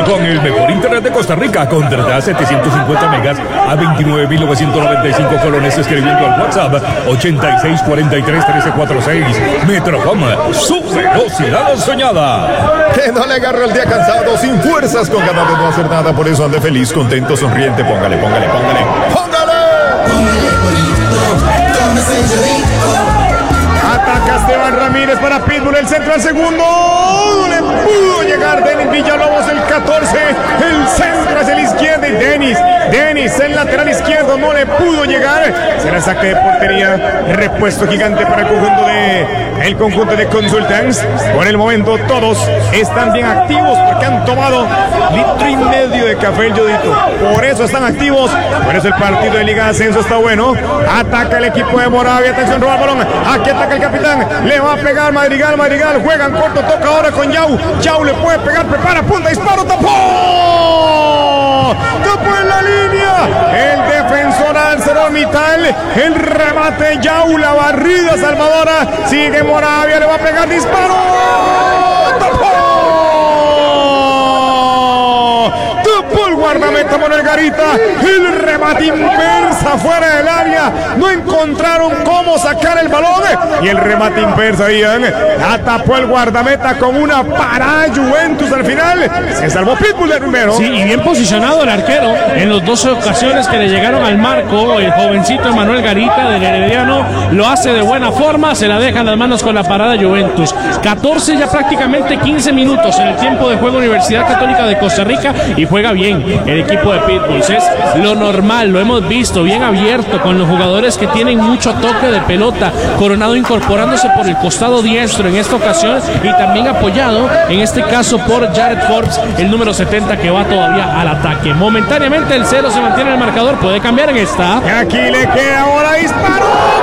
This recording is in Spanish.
con el mejor internet de Costa Rica. Contrata 750 megas a 29.995 colones escribiendo al WhatsApp 8643-1346. Metrocom, su velocidad soñada. Que no le agarre el día cansado, sin fuerzas, con ganas de no hacer nada. Por eso ande feliz, contento, sonriente. Póngale. Ataca Esteban Ramírez para Pitbull, el centro al segundo. No le pudo llegar Denis Villalobos, el 14. El centro hacia la izquierda y Denis, el lateral izquierdo, no le pudo llegar. Será saque de portería, repuesto gigante para el conjunto de Consultants. Por el momento todos están bien activos porque han tomado 1,5 litros de café el Yodito. Por eso están activos, por eso el partido de Liga de Ascenso está bueno. Ataca el equipo de Moravia, atención, roba el balón. Aquí ataca el capitán, le va a pegar Madrigal, juegan corto, toca ahora con Yau le puede pegar, prepara, punta, disparo, tapó en la línea, el defensor ArcelorMittal, el remate Yau, la barrida salvadora, sigue Moravia, le va a pegar, disparo, tapó el guardameta Manuel Garita, el remate inversa fuera del área, no encontraron cómo sacar el balón y el remate inversa la tapó el guardameta con una parada Juventus al final, se salvó Pitbull de primero. Sí, y bien posicionado el arquero en las 2 ocasiones que le llegaron al marco, el jovencito Manuel Garita del Herediano lo hace de buena forma, se la deja en las manos con la parada Juventus. 14 ya prácticamente 15 minutos en el tiempo de juego Universidad Católica de Costa Rica y juega bien el equipo de Pitbulls, es lo normal, lo hemos visto, bien abierto con los jugadores que tienen mucho toque de pelota. Coronado incorporándose por el costado diestro en esta ocasión y también apoyado en este caso por Jared Forbes, el número 70 que va todavía al ataque. Momentáneamente el 0 se mantiene en el marcador, puede cambiar en esta. Y aquí le queda ahora disparo.